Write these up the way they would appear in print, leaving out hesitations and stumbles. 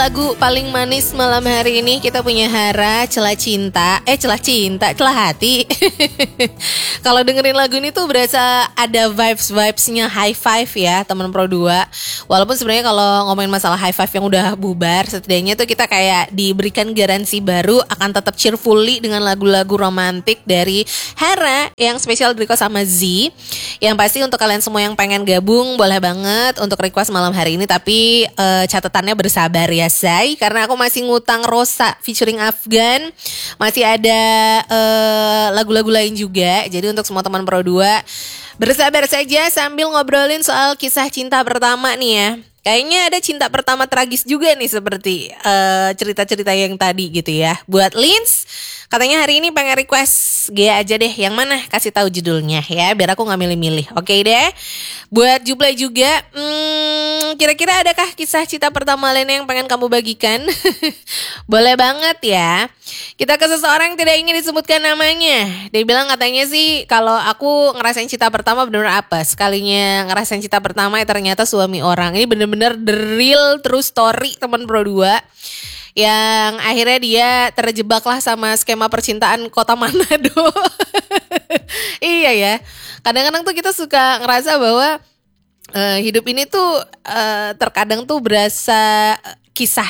lagu paling manis malam hari ini kita punya Hara, Celah Cinta. Celah Hati. Kalau dengerin lagu ini tuh berasa ada vibes-vibesnya high five ya teman Pro 2. Walaupun sebenarnya kalau ngomongin masalah high five yang udah bubar, setidaknya tuh kita kayak diberikan garansi baru akan tetap cheerfully dengan lagu-lagu romantik dari Hara yang spesial di request sama Z. Yang pasti untuk kalian semua yang pengen gabung boleh banget untuk request malam hari ini, tapi catatannya bersabar ya say, karena aku masih ngutang Rosa featuring Afgan, masih ada lagu-lagu lain juga. Jadi untuk semua teman Pro 2 bersabar saja sambil ngobrolin soal kisah cinta pertama nih ya. Kayaknya ada cinta pertama tragis juga nih seperti cerita-cerita yang tadi gitu ya. Buat Lins, katanya hari ini pengen request Gea aja deh. Yang mana? Kasih tahu judulnya ya, biar aku gak milih-milih. Oke deh. Buat Juplay juga, kira-kira adakah kisah cinta pertama lainnya yang pengen kamu bagikan? Boleh banget ya. Kita ke seseorang yang tidak ingin disebutkan namanya. Dia bilang katanya sih kalau aku ngerasain cinta pertama bener-bener apa? Sekalinya ngerasain cinta pertama ya ternyata suami orang. Ini bener-bener the real true story teman Pro 2. Yang akhirnya dia terjebaklah sama skema percintaan kota Manado. Iya ya. Kadang-kadang tuh kita suka ngerasa bahwa hidup ini tuh terkadang tuh berasa kisah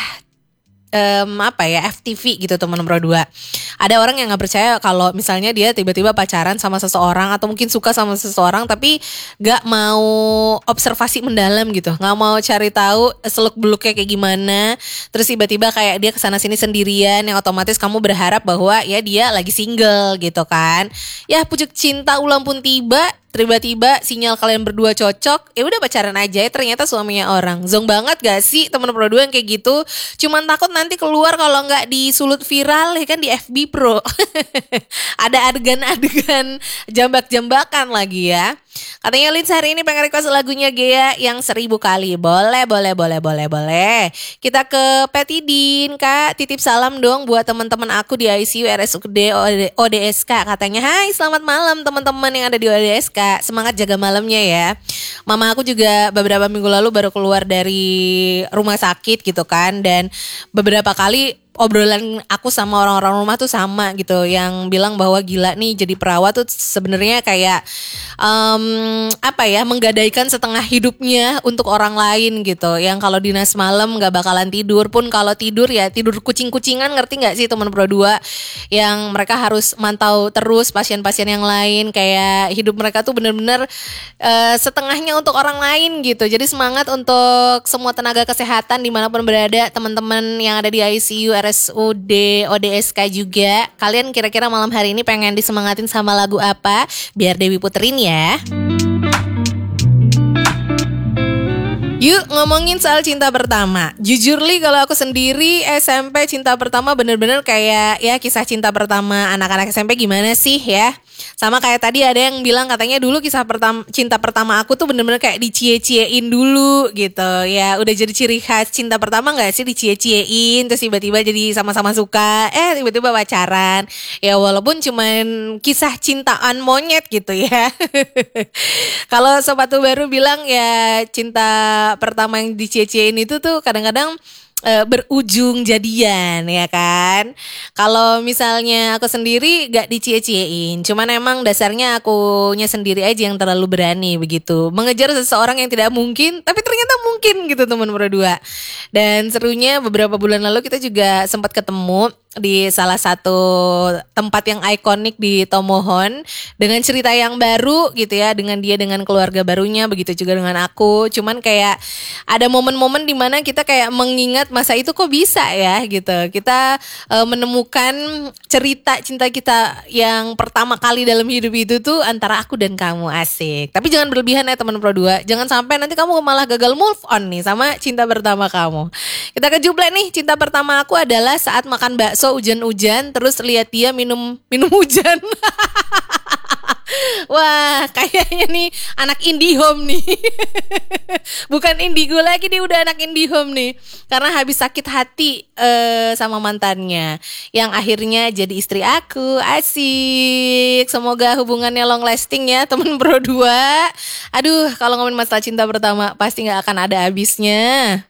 FTV gitu teman Pro 2. Ada orang yang gak percaya kalau misalnya dia tiba-tiba pacaran sama seseorang atau mungkin suka sama seseorang tapi gak mau observasi mendalam gitu, gak mau cari tahu seluk-beluknya kayak gimana. Terus tiba-tiba kayak dia kesana sini sendirian, yang otomatis kamu berharap bahwa ya dia lagi single gitu kan. Ya pucuk cinta ulang pun tiba, tiba-tiba sinyal kalian berdua cocok, ya udah pacaran aja ya ternyata suaminya orang. Zong banget gak sih teman Pro 2 yang kayak gitu? Cuman takut nanti keluar kalau nggak disulut viral ya kan di FB Pro. Ada adegan-adegan jambak-jambakan lagi ya. Katanya Lins hari ini pengen request lagunya Gea yang 1000 kali. Boleh. Kita ke Petidin, Kak. Titip salam dong buat teman-teman aku di ICU RSUD ODSK. Katanya, hai selamat malam teman-teman yang ada di ODSK. Semangat jaga malamnya ya. Mama aku juga beberapa minggu lalu baru keluar dari rumah sakit gitu kan. Dan beberapa kali obrolan aku sama orang-orang rumah tuh sama gitu, yang bilang bahwa gila nih jadi perawat tuh sebenarnya kayak menggadaikan setengah hidupnya untuk orang lain gitu. Yang kalau dinas malam nggak bakalan tidur, pun kalau tidur ya tidur kucing-kucingan, ngerti nggak sih teman Pro 2? Yang mereka harus mantau terus pasien-pasien yang lain, kayak hidup mereka tuh bener-bener setengahnya untuk orang lain gitu. Jadi semangat untuk semua tenaga kesehatan dimanapun berada, teman-teman yang ada di ICU RSUD ODSK juga. Kalian kira-kira malam hari ini pengen disemangatin sama lagu apa? Biar Dewi puterin ya. Yuk ngomongin soal cinta pertama. Jujur li kalau aku sendiri SMP cinta pertama bener-bener kayak ya kisah cinta pertama anak-anak SMP gimana sih ya. Sama kayak tadi ada yang bilang katanya dulu kisah cinta pertama aku tuh bener-bener kayak dicie-ciein dulu gitu. Ya udah jadi ciri khas cinta pertama gak sih, dicie-ciein terus tiba-tiba jadi sama-sama suka, tiba-tiba pacaran. Ya walaupun cuman kisah cintaan monyet gitu ya. Kalau Sobat Baru bilang ya cinta pertama yang dicie-ciein itu tuh kadang-kadang berujung jadian ya kan. Kalau misalnya aku sendiri gak dicie-ciein, cuman emang dasarnya akunya sendiri aja yang terlalu berani begitu mengejar seseorang yang tidak mungkin tapi ternyata mungkin gitu teman Pro 2. Dan serunya beberapa bulan lalu kita juga sempat ketemu di salah satu tempat yang ikonik di Tomohon dengan cerita yang baru gitu ya, dengan dia dengan keluarga barunya, begitu juga dengan aku. Cuman kayak ada momen-momen dimana kita kayak mengingat masa itu kok bisa ya gitu. Kita menemukan cerita cinta kita yang pertama kali dalam hidup itu tuh antara aku dan kamu, asik. Tapi jangan berlebihan ya teman Pro 2. Jangan sampai nanti kamu malah gagal move on nih sama cinta pertama kamu. Kita ke Juple nih. Cinta pertama aku adalah saat makan bakso hujan-hujan terus lihat dia minum hujan. Wah, kayaknya nih anak IndiHome nih. Bukan Indigo lagi, dia udah anak IndiHome nih. Karena habis sakit hati sama mantannya, yang akhirnya jadi istri aku. Asik. Semoga hubungannya long lasting ya teman Pro 2. Aduh, kalau ngomongin masalah cinta pertama pasti gak akan ada habisnya.